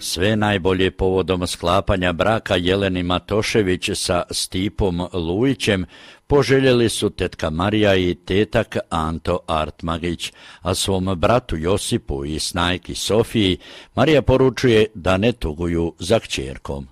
Sve najbolje povodom sklapanja braka Jeleni Matošević sa Stipom Lujićem poželjeli su tetka Marija i tetak Anto Artmagić, a svom bratu Josipu i snajki Sofiji Marija poručuje da ne tuguju za kćerkom.